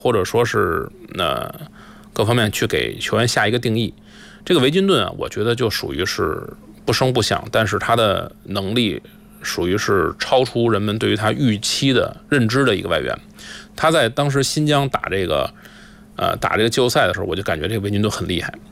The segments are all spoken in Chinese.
或者说是各方面去给球员下一个定义。这个维金顿啊，我觉得就属于是不声不响，但是他的能力属于是超出人们对于他预期的认知的一个外援。他在当时新疆打这个季后赛的时候，我就感觉这个维金顿很厉害。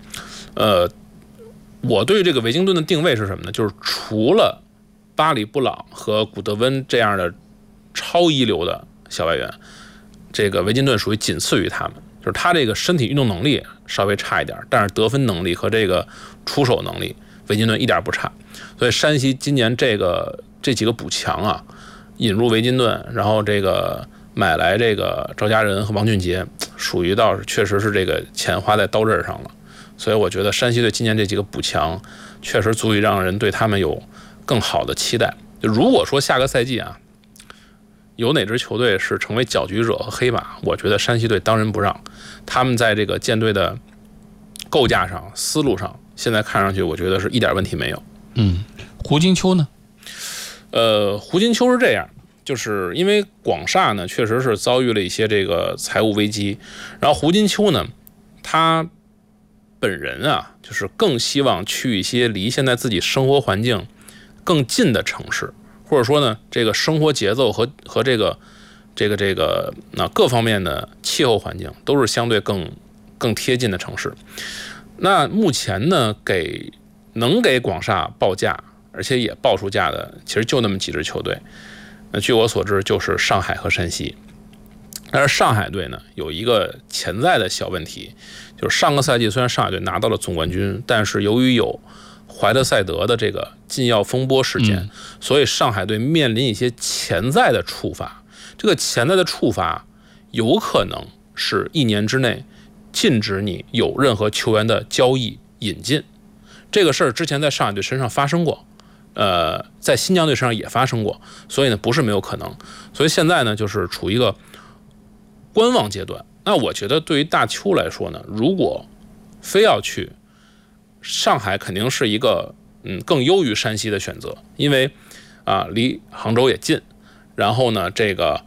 我对这个维金顿的定位是什么呢？就是除了巴里布朗和古德温这样的超一流的小外援，这个维金顿属于仅次于他们。就是他这个身体运动能力稍微差一点，但是得分能力和这个出手能力，维金顿一点不差。所以山西今年这几个补强啊，引入维金顿，然后这个买来这个赵家人和王俊杰，属于倒是确实是这个钱花在刀刃上了。所以我觉得山西队今年这几个补强，确实足以让人对他们有更好的期待。就如果说下个赛季啊，有哪支球队是成为搅局者和黑马，我觉得山西队当仁不让。他们在这个舰队的构架上、思路上，现在看上去我觉得是一点问题没有。 胡金秋呢？ 胡金秋是这样，就是因为广厦呢确实是遭遇了一些这个财务危机，然后胡金秋呢，他本人啊，就是更希望去一些离现在自己生活环境更近的城市。或者说呢，这个生活节奏和这个各方面的气候环境都是相对更贴近的城市。那目前呢，能给广厦报价，而且也报出价的，其实就那么几支球队。那据我所知，就是上海和山西。但是上海队呢，有一个潜在的小问题，就是上个赛季虽然上海队拿到了总冠军，但是由于有怀德塞德的这个禁药风波事件，所以上海队面临一些潜在的处罚。这个潜在的处罚有可能是1年之内禁止你有任何球员的交易引进。这个事儿之前在上海队身上发生过，在新疆队身上也发生过，所以呢不是没有可能。所以现在呢就是处于一个观望阶段。那我觉得对于大邱来说呢，如果非要去上海，肯定是一个更优于山西的选择，因为离杭州也近，然后呢这个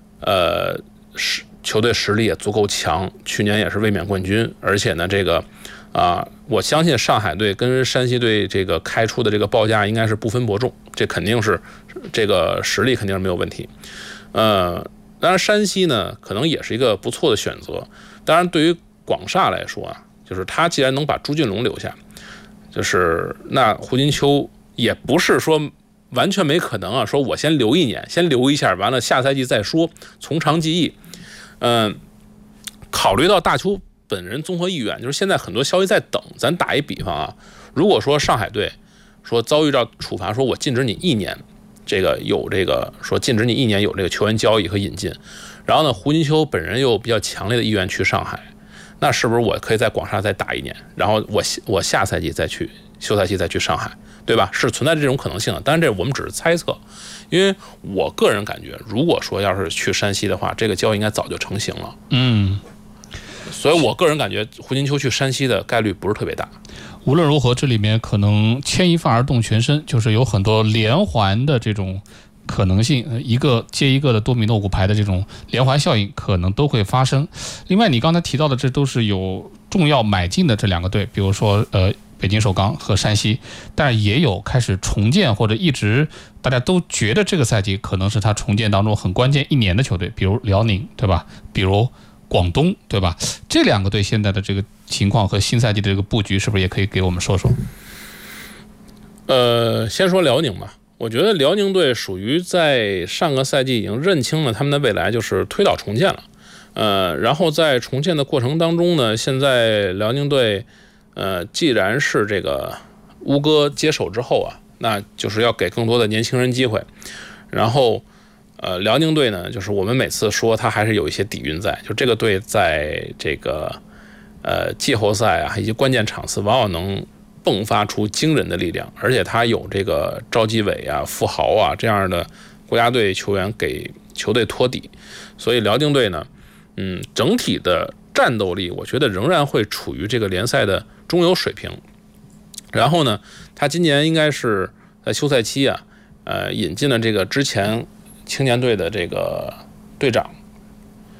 球队实力也足够强，去年也是卫冕冠军，而且呢这个我相信上海队跟山西队这个开出的这个报价应该是不分伯仲，这肯定是这个实力肯定是没有问题。当然山西呢可能也是一个不错的选择。当然对于广厦来说啊，就是他既然能把朱俊龙留下，就是那胡金秋也不是说完全没可能啊，说我先留1年，先留一下，完了下赛季再说，从长计议。考虑到大邱本人综合意愿，就是现在很多消息在等。咱打一比方啊，如果说上海队说遭遇到处罚，说我禁止你1年，这个有这个说禁止你1年有这个球员交易和引进，然后呢胡金秋本人又有比较强烈的意愿去上海，那是不是我可以在广厦再打1年，然后我下赛季再去休赛期再去上海，对吧？是存在这种可能性的。当然这我们只是猜测，因为我个人感觉，如果说要是去山西的话，这个交易应该早就成型了。所以我个人感觉胡金秋去山西的概率不是特别大。 无论如何，这里面可能牵一发而动全身，就是有很多连环的这种可能性，一个接一个的多米诺骨牌的这种连环效应可能都会发生。另外你刚才提到的，这都是有重要买进的这2个队，比如说北京首钢和山西，但也有开始重建或者一直大家都觉得这个赛季可能是他重建当中很关键1年的球队，比如辽宁，对吧？比如广东，对吧？这2个队现在的这个情况和新赛季的这个布局，是不是也可以给我们说说？ 先说辽宁吧。我觉得辽宁队属于在上个赛季已经认清了他们的未来，就是推倒重建了。然后在重建的过程当中呢，现在辽宁队既然是这个乌哥接手之后啊，那就是要给更多的年轻人机会。然后辽宁队呢，就是我们每次说他还是有一些底蕴在，就这个队在这个季后赛啊以及关键场次往往能迸发出惊人的力量，而且他有这个赵继伟啊、富豪啊这样的国家队球员给球队托底，所以辽宁队呢，整体的战斗力我觉得仍然会处于这个联赛的中游水平。然后呢，他今年应该是在休赛期啊，引进了这个之前青年队的这个队长